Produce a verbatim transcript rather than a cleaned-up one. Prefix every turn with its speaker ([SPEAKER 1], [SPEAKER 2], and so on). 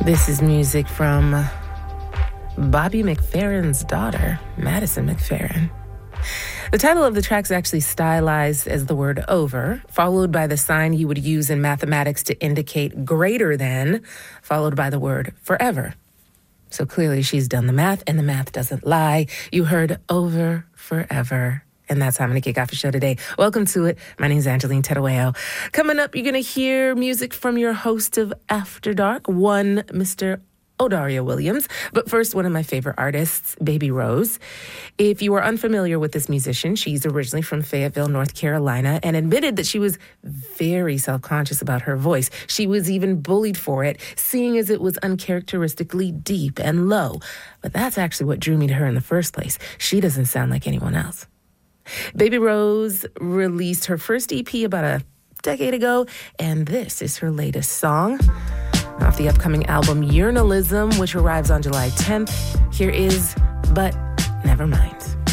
[SPEAKER 1] This is music from Bobby McFerrin's daughter, Madison McFerrin. The title of the track is actually stylized as the word over, followed by the sign you would use in mathematics to indicate greater than, followed by the word forever. So clearly she's done the math, and the math doesn't lie. You heard over forever. And that's how I'm going to kick off the show today. Welcome to it. My name is Angeline Terueo. Coming up, you're going to hear music from your host of After Dark, one Mister Odario Williams. But first, one of my favorite artists, Baby Rose. If you are unfamiliar with this musician, she's originally from Fayetteville, North Carolina, and admitted that she was very self-conscious about her voice. She was even bullied for it, seeing as it was uncharacteristically deep and low. But that's actually what drew me to her in the first place. She doesn't sound like anyone else. Baby Rose released her first E P about a decade ago, and this is her latest song off the upcoming album Yearnalism, which arrives on July tenth. Here is But Never Mind.